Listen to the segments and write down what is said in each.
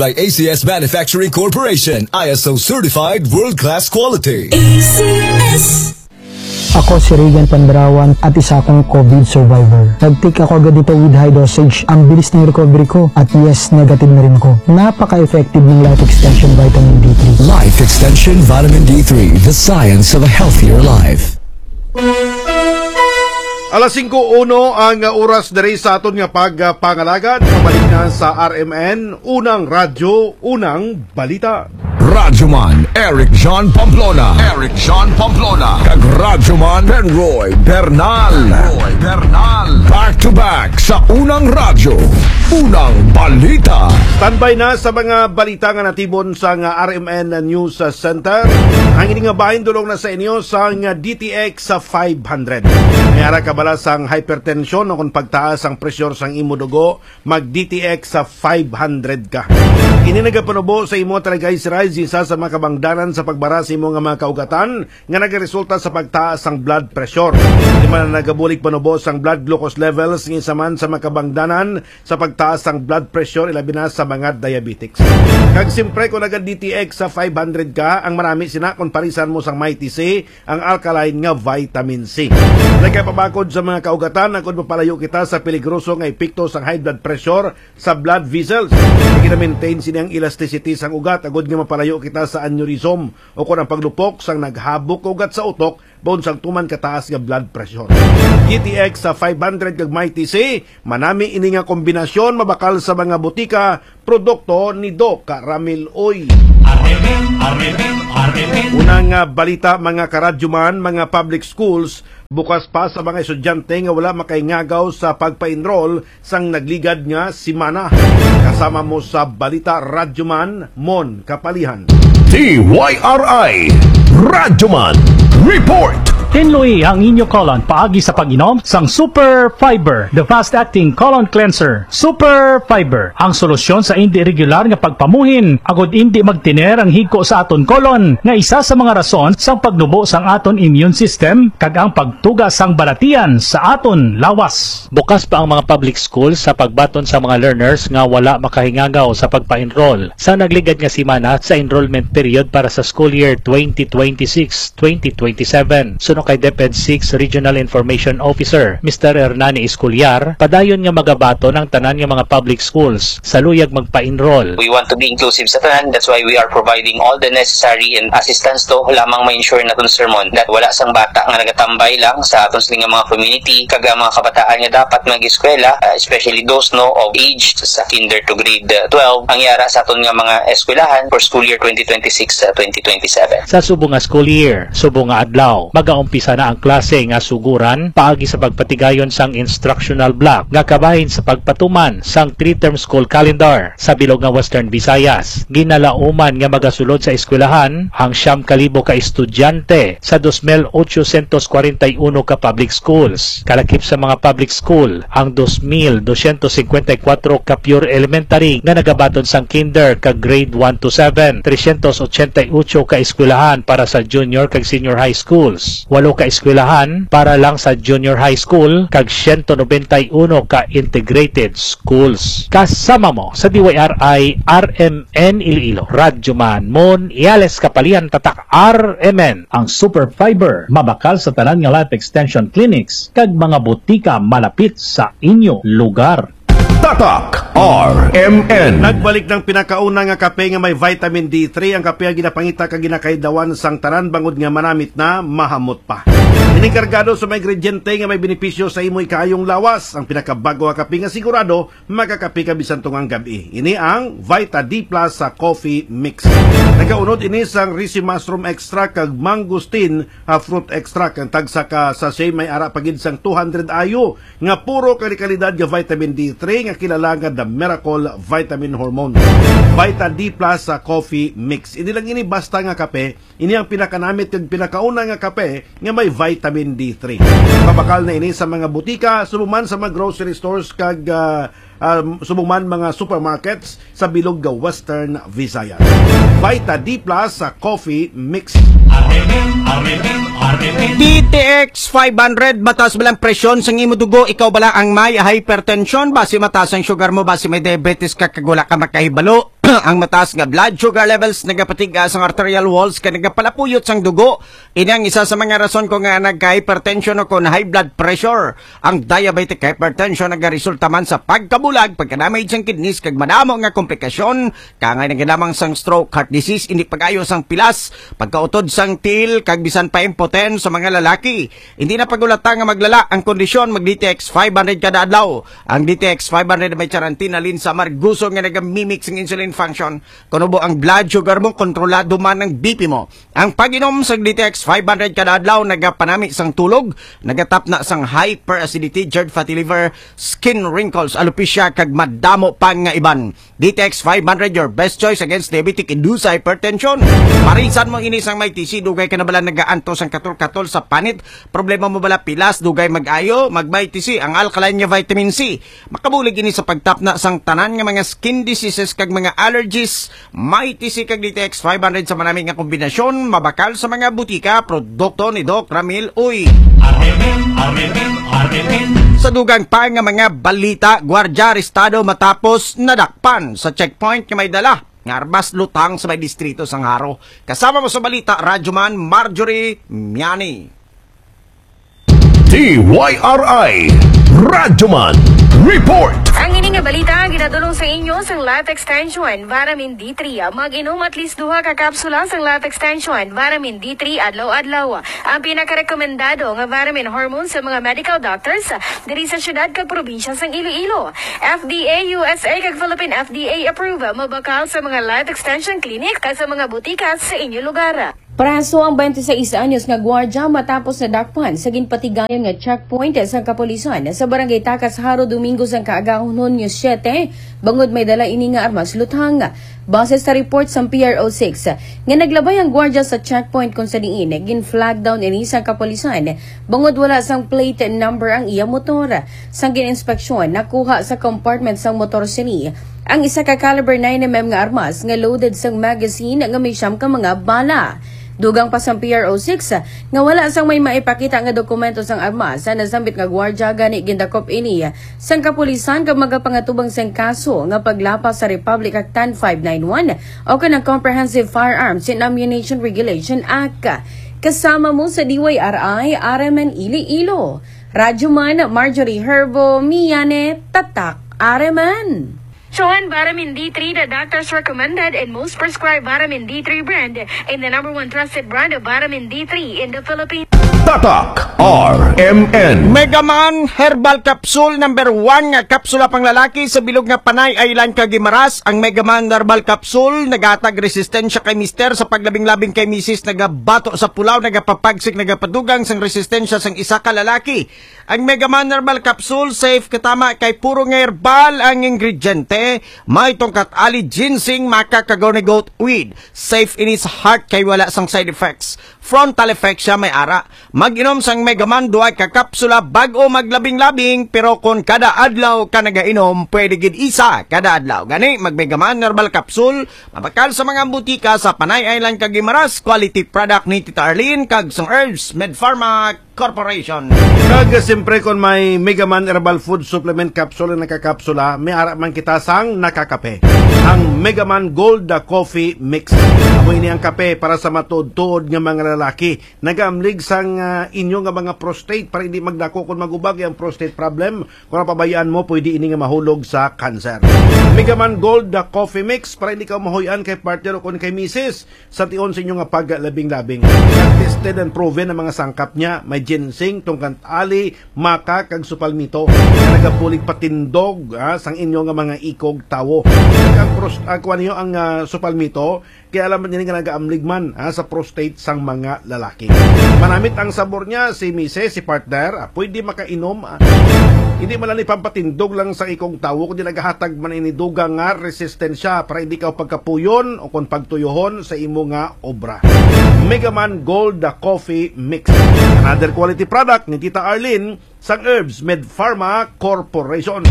by ACS Manufacturing Corporation, ISO certified world-class quality. ACS. Ako si Regan Pandarawan at isa akong COVID survivor. Nag-take ako agad dito with high dosage. Ang bilis ng recovery ko at yes, negative na rin ako. Napaka-effective ng Life Extension Vitamin D3. Life Extension Vitamin D3, the science of a healthier life. Alas 5:01 ang oras diri sa aton nga pagpangalagad. Pabalik na sa RMN, unang radyo, unang balita. Radyoman Eric John Pamplona. Eric John Pamplona. Kag Radyoman Penroy Bernal. Back to back sa unang radyo, unang balita. Standby na sa mga balita nga natibon sa nga RMN News Center. Ang ini nga bahin dulong na sa inyo sa nga DTX sa 500. Mayara kabala sang hypertension o kung pagtaas ang presyor sang imo dugo, mag DTX sa 500 ka. Ini nagapanubo sa imo triglycerides, isa sa mga kabangdanan sa pagbara sa imo nga mga kaugatan nga nagaresulta sa pagtaas ang blood pressure. Di man nagabulik panubo sang blood glucose levels ng isa man sa mga kabangdanan sa pagtaas ang blood pressure, ilabi na sa mga diabetics. Kag simpre kung naga DTX sa 500 ka, ang marami sina kung parisan mo sang Mighty C, ang alkaline nga vitamin C. Lagay pabakod sa mga kaugatan, ang kung mapalayo kita sa peligroso nga epekto sang high blood pressure sa blood vessels. Gina-maintain sini ang elasticity sang ugat, agod nga mapalayo kita sa aneurysm o kung ang paglupok sang naghabok ugat sa utok, baon sang tuman kataas nga blood pressure. DTX sa 500 kag Mighty C, manami ini nga kombinasyon mabakal sa mga butika, produkto ni Doc Ramil Oy. Unang balita mga karadyoman, mga public schools bukas pa sa mga estudyante nga wala makaingagaw sa pagpa-enroll sang nagligad nga simana. Kasama mo sa balita Radyoman Mon Kapalihan. TYRI Radyoman Report. Tinloy ang inyo colon paagi sa pag-inom sang Super Fiber, the fast-acting colon cleanser. Super Fiber, ang solusyon sa hindi regular nga pagpamuhin, agod hindi magtiner ang higko sa aton colon, nga isa sa mga rason sang pagnubo sang aton immune system, kag ang pagtugas sang balatian sa aton lawas. Bukas pa ang mga public schools sa pagbaton sa mga learners nga wala makahingagaw sa pagpa-enroll sa nagligad nga simana sa enrollment period para sa school year 2026-2027. Suno kay DepEd 6 Regional Information Officer Mr. Hernani Esculiar, padayon nga magabato ng tanan nga mga public schools sa luyag magpa-enroll. We want to be inclusive sa tanan, that's why we are providing all the necessary and assistance to lamang ma-ensure na itong sermon that wala sang bata nga nagatambay lang sa atong siling mga community, kaga mga kabataan nga dapat mag-eskwela, especially those of age sa kinder to grade 12, ang yara sa aton nga mga eskwelahan for school year 2026-2027. Sa subong nga school year, subong nga adlaw, mag-aumpisa na ang klase nga suguran paagi sa pagpatigayon sang instructional block nga kabahin sa pagpatuman sang 3-term school calendar sa bilog nga Western Visayas. Ginalauman nga magasulod sa eskwelahan ang 9,000 ka estudyante sa 2,841 ka public schools. Kalakip sa mga public school ang 2,254 ka pure elementary nga nagabaton sang kinder kag grade 1 to 7, 388 ka eskwelahan para sa junior kag senior high schools, 8 ka eskwelahan para lang sa junior high school kag 191 ka integrated schools. Kasama mo sa DYRI RMN Iloilo, Radyoman Mon Iales Kapalian Tatak RMN, ang Super Fiber, mabakal sa tanan nga life extension clinics kag mga butika malapit sa inyo lugar. Tatak RMN. Nagbalik ng pinakauna nga kape nga may vitamin D3, ang kape nga ginapangita kag ginakaidawan sang tanan bangod nga manamit na mahamot pa. Inikargado sa mga ingrediente nga may benepisyo sa imoy kaayong lawas. Ang pinakabago nga kape nga sigurado magkakape ka bisan tungang gabi. Ini ang Vita D Plus sa coffee mix. Nagaunod ini sang risi mushroom extract kag mangosteen fruit extract. Ang tagsa ka sachet may ara pagid sang 200 ayo nga puro kalikalidad nga vitamin D3 nga kilala nga the miracle vitamin hormone. Vita D Plus sa coffee mix. Ini lang ini basta nga kape, ini ang pinakanamit kag pinakauna nga kape nga may vitamin D3. Mabakal na ini sa mga butika, subuman sa mga grocery stores kag subuman mga supermarkets sa bilog nga Western Visayas. Vita D Plus sa coffee mix. DTX 500, mataas ba lang presyon sa imo dugo? Ikaw bala ang may hypertension? Basi mataas ang sugar mo? Basi may diabetes ka kagula ka makahibalo? ang mataas nga blood sugar levels nagapatiga sa arterial walls kay nagapalapuyot sang dugo. Inang isa sa mga rason ko nga nagka-hypertension o kon high blood pressure. Ang diabetic hypertension nagaresulta man sa pagkabulag, pagka-damage sang kidneys kag madamo nga komplikasyon, kangay naginamang sang stroke, heart disease, indi pag-ayo sang pilas, pagkautod sang til kag bisan pa impotent sa mga lalaki. Hindi na pagulata nga maglala ang kondisyon, mag DTX 500 kada adlaw. Ang DTX 500 may charantinalin sa marguso nga nagamimix ang insulin function. Kunubo ang blood sugar mo, kontrolado man ang BP mo. Ang pag-inom sa DTX 500 kada adlaw nagapanami sang tulog, nagatap na sang hyperacidity, jarred fatty liver, skin wrinkles, alopecia kag madamo pa nga iban. DTX 500 your best choice against diabetic induced hypertension. Parisan mo ini sang may TC, dugay ka na bala nagaanto sang katol-katol sa panit, problema mo bala pilas, dugay mag-ayo, mag-may TC ang alkaline nga vitamin C. Makabulig ini sa pagtap na sang tanan nga mga skin diseases kag mga allergies. May TC kag DTX 500 sa manami nga kombinasyon, mabakal sa mga butika, produkto ni Doc Ramil Uy. Sa dugang pa nga mga balita, gwardiya arestado matapos nadakpan sa checkpoint nga may dala nga armas lutang sa may distrito sang Haro. Kasama mo sa balita, Radyoman Marjorie Miani. TYRI Radyoman Report. Ang ini nga balita ginadulong sa inyo sang Life Extension Vitamin D3. Mag-inom at least 2 ka kapsula sang Life Extension Vitamin D3 adlaw-adlaw. Ang pinakarekomendado nga vitamin hormone sa mga medical doctors diri sa syudad kag probinsya sang Iloilo. FDA USA kag Philippine FDA approve mabakal sa mga Life Extension clinic kag sa mga butika sa inyo lugar. Praso ang 26 anyos nga gwardya matapos na dakpan sa ginpatigayon nga checkpoint sa kapulisan sa barangay Takas, Haro, Domingo sang kaagahon Hunyo 7, bangod may dala ini nga armas lutang. Base sa report sa PRO6 nga naglabay ang gwardya sa checkpoint kung sa diin gin-flag down ini sa kapulisan bangod wala sang plate number ang iya motor. Sang gin-inspeksyon nakuha sa compartment sang motor sini ang isa ka caliber 9mm nga armas nga loaded sang magazine nga may siyam ka mga bala. Dugang pa sa PRO6 nga wala sang may maipakita nga dokumento sang armas sa nasambit nga gwardya gani gindakop ini sang kapulisan kag magapangatubang sang kaso nga paglapas sa Republic Act 10591 o kanang Comprehensive Firearms and Ammunition Regulation Act. Kasama mo sa DYRI RMN Iloilo. Radyoman Marjorie Herbo Miane Tatak RMN. Johan Vitamin D3, the doctors recommended and most prescribed Vitamin D3 brand and the #1 trusted brand of Vitamin D3 in the Philippines. Tatak RMN. Megaman Herbal Capsule number 1 nga kapsula pang lalaki sa bilog nga Panay Island kag Gimaras. Ang Megaman Herbal Capsule nagatag resistensya kay mister sa paglabing-labing kay misis, nagabato sa pulaw, nagapapagsik, nagapadugang sang resistensya sang isa ka lalaki. Ang Megaman Herbal Capsule safe katama kay puro nga herbal ang ingrediente. May tongkat ali ginseng, maca, kagone goat weed. Safe in its heart kay wala sang side effects. Frontal effect siya may ara. Mag-inom sang Megaman duay ka kapsula bago maglabing-labing, pero kung kada adlaw ka nagainom, pwede gid isa kada adlaw. Gani mag Megaman Herbal Capsule, mabakal sa mga butika sa Panay Island kag Gimaras. Quality product ni Tita Arlene kag sang Herbs Med Pharma Corporation. Kag siyempre kung may Megaman Herbal Food Supplement Capsule na nakakapsula, may ara man kita sang nakakape. Ang Megaman Gold Coffee Mix. Amo ini ang kape para sa matuod-tuod nga mga lalaki. Nagamlig sang inyo nga mga prostate para hindi magdako kung magubag ang prostate problem. Kung napabayaan mo, pwede ini nga mahulog sa cancer. Megaman Gold Coffee Mix para hindi ka mahuyan kay partner o kung kay misis sa tion sa inyo nga paglabing-labing. Tested and proven ang mga sangkap niya. May ginseng, tungkant ali, maca, kag supalmito. Nagapulig patindog sang inyo nga mga ikog tawo. Ang supalmito, kaya alam niya nga nagaamlig man sa prostate sang mga lalaki. Manamit ang sabor niya, si misis, si partner, pwede makainom. Hindi man lang ipampatindog lang sa ikong tawo, kundi nagahatag man inidugang nga resistensya para hindi ka pagkapuyon o kung pagtuyuhon sa imo nga obra. Megaman Gold Coffee Mix. Another quality product ni Tita Arlene sang Herbs Med Pharma Corporation.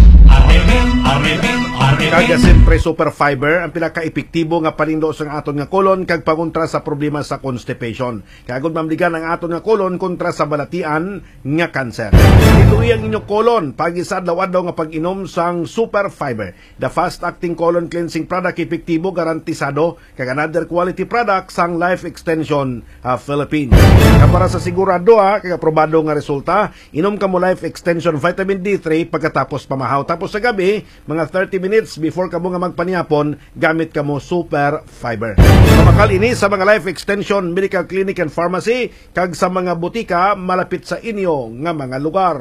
Kaga siyempre super fiber ang pinaka-epektibo nga panindo sa aton nga kolon kag pangontra sa problema sa constipation. Kagud mamligan ang aton nga kolon kontra sa balatian nga kanser. Ituloy ang inyong kolon pag-isa adlaw-adlaw nga pag-inom sang super fiber. The fast-acting colon cleansing product epektibo garantisado kag another quality product sang Life Extension Philippines. Para sa sigurado kag aprobado nga resulta, inom ka mo Life Extension Vitamin D3 pagkatapos pamahaw. Tapos sa gabi, mga 30 minutes before ka mo nga magpaniyapon, gamit ka mo super fiber. Kamakal ini sa mga Life Extension Medical Clinic and Pharmacy kag sa mga butika malapit sa inyo nga mga lugar.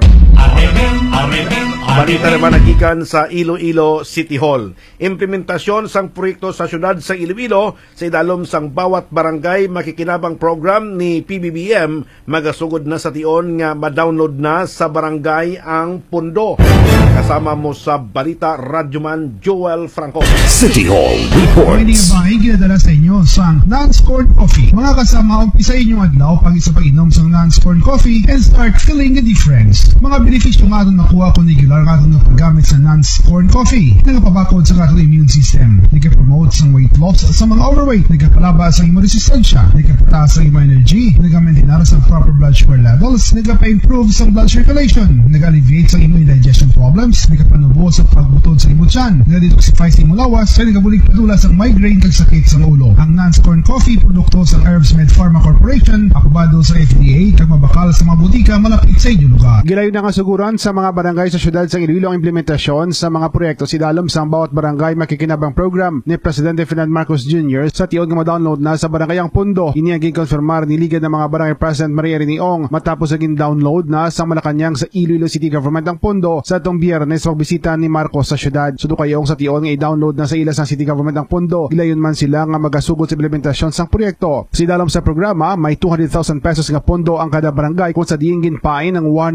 Balita naman nagikan sa Iloilo City Hall. Implementasyon sang proyekto sa syudad sa Iloilo sa idalom sang bawat barangay makikinabang program ni PBBM magasugod na sa tion nga ma-download na sa barangay ang pundo. Kasama mo sa balita Radyoman Joel Franco. City Hall Reports. Pwede ba ginadala sa inyo sang non-scored coffee? Mga kasama, umpisa inyong adlaw pag isa pag-inom sang non-scored coffee and start feeling the difference. Mga benepisyo nga ito nakuha kung regular nga ito na paggamit sa non-scored coffee. Nagapabakod sa katong immune system. Nagka-promote sang weight loss sa mga overweight. Nagkapalaba sa imong resistensya. Nagkapataas sa imong energy. Nagka-maintain sa proper blood sugar levels. Nagka-improve sa blood circulation. Nag-alleviate sa imong indigestion problems. Nagkapanubo sa pagbutod sa imong tiyan. Nag-detoxify sa imong lawas. Kaya nagabulig padula sa migraine kag sakit sa ulo. Ang non-scored coffee produkto sa Herbs Med Pharma Corporation, aprobado sa FDA kag mabakal sa mga butika malapit sa inyong lugar. Gilayon na kasuguran sa mga barangay sa syudad sa Iloilo ang implementasyon sa mga proyekto sidalom sa bawat barangay makikinabang program ni Presidente Ferdinand Marcos Jr. sa tiyon nga ma-download na sa barangay ang pundo. Ini ang gikonfirmar ni Liga ng mga Barangay President Maria Riniong matapos ang download na sa Malacanang sa Iloilo City Government ang pundo sa itong Biyernes pagbisita ni Marcos sa syudad. Sudo kayong sa tiyon nga i-download na sa ila sa City Government ang pundo. Gilayon man sila nga magasugod sa implementasyon sa proyekto. Sidalom sa programa may 200,000 pesos nga pundo ang kada barangay kung sa diing ginpain ng